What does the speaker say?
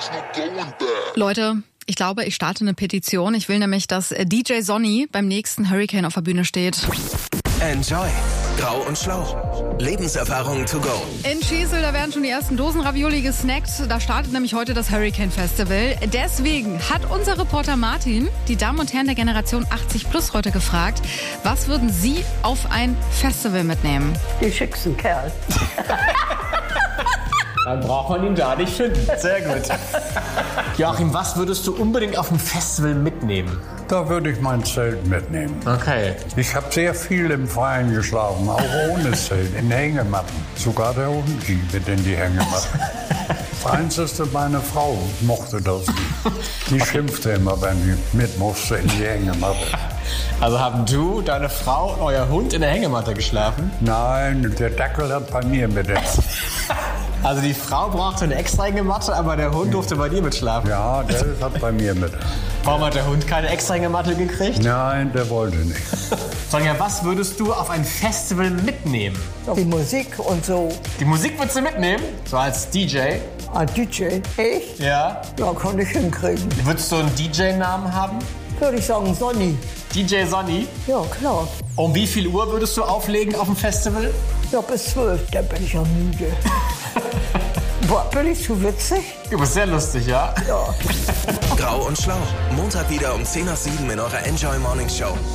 Leute, ich glaube, ich starte eine Petition. Ich will nämlich, dass DJ Sonny beim nächsten Hurricane auf der Bühne steht. Enjoy. Grau und Schlau. Lebenserfahrungen to go. In Schesel, da werden schon die ersten Dosen Ravioli gesnackt. Da startet nämlich heute das Hurricane Festival. Deswegen hat unser Reporter Martin die Damen und Herren der Generation 80 Plus heute gefragt, was würden Sie auf ein Festival mitnehmen? Die schicksten Kerl. Dann braucht man ihn da nicht finden. Sehr gut. Joachim, was würdest du unbedingt auf dem Festival mitnehmen? Da würde ich mein Zelt mitnehmen. Okay. Ich habe sehr viel im Freien geschlafen, auch ohne Zelt, in Hängematten. Sogar der Hund ging mit in die Hängematten. Das Einzige, meine Frau mochte das nicht. Die schimpfte immer, wenn ich mit musste in die Hängematte. Also haben du, deine Frau und euer Hund in der Hängematte geschlafen? Nein, der Dackel hat bei mir mit. Also die Frau brauchte eine extra Hängematte, aber der Hund durfte bei dir mitschlafen? Ja, der hat bei mir mit. Warum hat der Hund keine extra Hängematte gekriegt? Nein, der wollte nicht. Sonja, was würdest du auf ein Festival mitnehmen? Die Musik und so. Die Musik würdest du mitnehmen? So als DJ? Ein DJ. Echt? Ja. Ja, kann ich hinkriegen. Würdest du einen DJ-Namen haben? Würde ich sagen Sonny. DJ Sonny? Ja, klar. Um wie viel Uhr würdest du auflegen auf dem Festival? Ja, bis 12, dann bin ich ja müde. Boah, bin ich zu witzig? Du bist sehr lustig, ja? Ja. Grau und Schlau. Montag wieder um 10 nach 7 in eurer Enjoy Morning Show.